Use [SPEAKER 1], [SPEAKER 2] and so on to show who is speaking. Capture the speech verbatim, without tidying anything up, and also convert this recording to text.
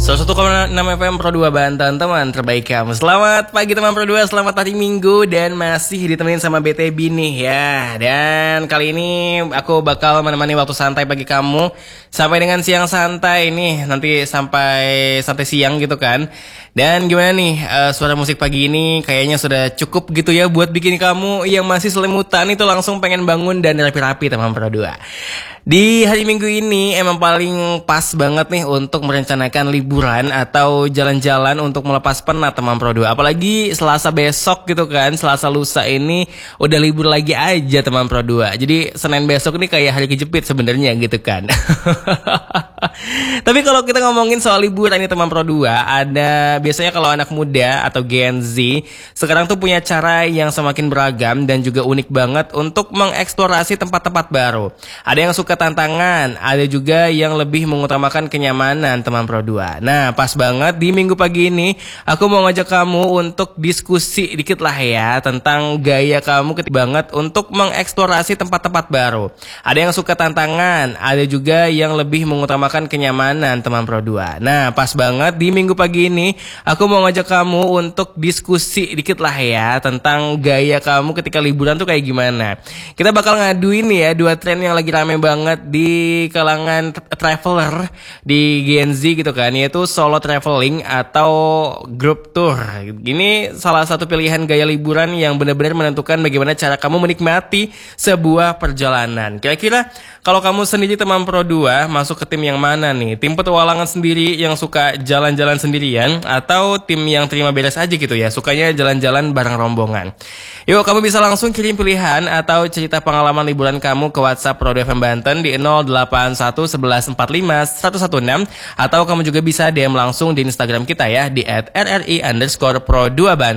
[SPEAKER 1] seratus satu koma enam F M Pro dua Banten, teman terbaik kamu. Selamat pagi teman Pro dua, selamat hari Minggu dan masih ditemenin sama B T B nih ya. Dan kali ini aku bakal menemani waktu santai bagi kamu sampai dengan siang santai nih, nanti sampai sampai siang gitu kan. Dan gimana nih uh, suara musik pagi ini kayaknya sudah cukup gitu ya buat bikin kamu yang masih selimutan itu langsung pengen bangun dan rapi-rapi teman Pro dua. Di hari Minggu ini emang paling pas banget nih untuk merencanakan liburan atau jalan-jalan untuk melepas penat teman Pro dua. Apalagi Selasa besok gitu kan, Selasa lusa ini udah libur lagi aja teman Pro dua. Jadi Senin besok ini kayak hari kejepit sebenarnya gitu kan. Tapi kalau kita ngomongin soal liburan ini teman Pro dua, ada biasanya kalau anak muda atau Gen Z sekarang tuh punya cara yang semakin beragam dan juga unik banget untuk mengeksplorasi tempat-tempat baru. Ada yang suka tantangan, ada juga yang lebih mengutamakan kenyamanan teman Pro dua. Nah pas banget di minggu pagi ini aku mau ngajak kamu untuk diskusi dikit lah ya tentang gaya kamu ketika banget untuk mengeksplorasi tempat-tempat baru. Ada yang suka tantangan, ada juga yang lebih mengutamakan kenyamanan teman Pro dua. Nah pas banget di minggu pagi ini aku mau ngajak kamu untuk diskusi dikit lah ya tentang gaya kamu ketika liburan tuh kayak gimana. Kita bakal ngaduin ya dua tren yang lagi rame banget di kalangan traveler di Gen Z gitu kan, yaitu solo traveling atau group tour. Ini salah satu pilihan gaya liburan yang benar-benar menentukan bagaimana cara kamu menikmati sebuah perjalanan. Kira-kira kalau kamu sendiri teman Pro dua masuk ke tim yang mana nih? Tim petualangan sendiri yang suka jalan-jalan sendirian atau tim yang terima beres aja gitu ya, sukanya jalan-jalan bareng rombongan? Yuk kamu bisa langsung kirim pilihan atau cerita pengalaman liburan kamu ke WhatsApp Pro dua F M Banten di nol delapan satu sebelas empat lima satu satu enam, atau kamu juga bisa D M langsung di Instagram kita ya di et r r i underscore pro dua Banten.